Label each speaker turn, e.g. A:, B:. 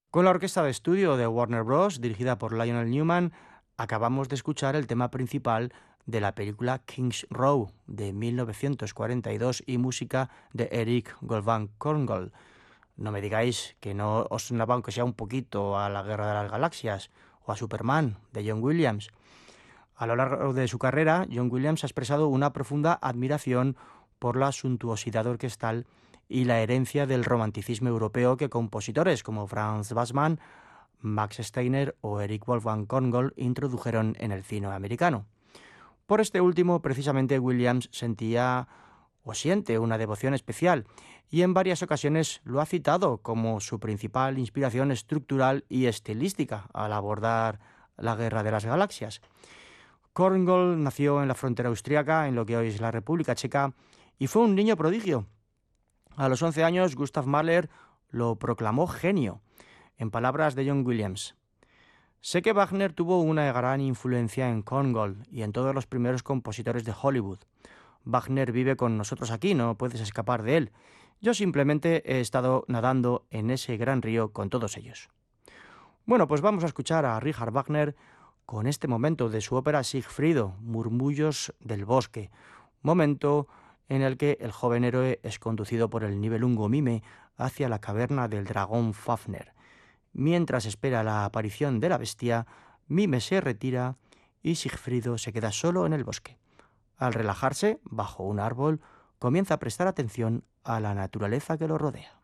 A: Con la orquesta de estudio de Warner Bros., dirigida por Lionel Newman, acabamos de escuchar el tema principal de la película King's Row de 1942 y música de Eric Goldman Korngold. No me digáis que no os sonaba aunque sea un poquito a la Guerra de las Galaxias o a Superman de John Williams. A lo largo de su carrera, John Williams ha expresado una profunda admiración por la suntuosidad orquestal y la herencia del romanticismo europeo que compositores como Franz Bassmann, Max Steiner o Eric Wolfgang Korngold introdujeron en el cine americano. Por este último, precisamente, Williams sentía o siente una devoción especial y en varias ocasiones lo ha citado como su principal inspiración estructural y estilística al abordar la Guerra de las Galaxias. Korngold nació en la frontera austríaca, en lo que hoy es la República Checa, y fue un niño prodigio. A los 11 años, Gustav Mahler lo proclamó genio. En palabras de John Williams: sé que Wagner tuvo una gran influencia en Korngold y en todos los primeros compositores de Hollywood. Wagner vive con nosotros aquí, no puedes escapar de él. Yo simplemente he estado nadando en ese gran río con todos ellos. Bueno, pues vamos a escuchar a Richard Wagner con este momento de su ópera Siegfriedo, Murmullos del Bosque, momento en el que el joven héroe es conducido por el Nibelungo Mime hacia la caverna del dragón Fafner. Mientras espera la aparición de la bestia, Mime se retira y Siegfriedo se queda solo en el bosque. Al relajarse, bajo un árbol, comienza a prestar atención a la naturaleza que lo rodea.